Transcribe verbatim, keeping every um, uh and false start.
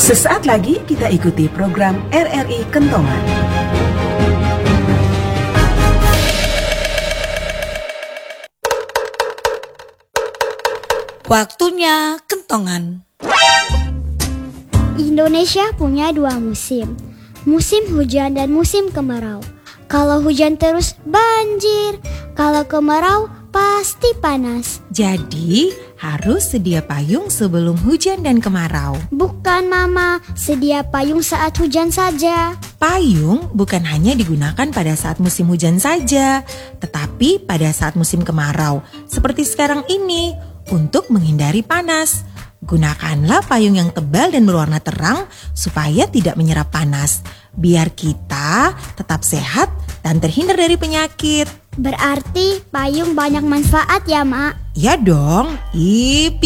Sesaat lagi kita ikuti program R R I Kentongan. Waktunya kentongan. Indonesia punya dua musim, musim hujan dan musim kemarau. Kalau hujan terus banjir, kalau kemarau pasti panas. Jadi harus sedia payung sebelum hujan dan kemarau. Bukan Mama, sedia payung saat hujan saja. Payung bukan hanya digunakan pada saat musim hujan saja, tetapi pada saat musim kemarau, seperti sekarang ini, untuk menghindari panas. Gunakanlah payung yang tebal dan berwarna terang supaya tidak menyerap panas. Biar kita tetap sehat dan terhindar dari penyakit. Berarti payung banyak manfaat ya, Mak? Ya dong, ip.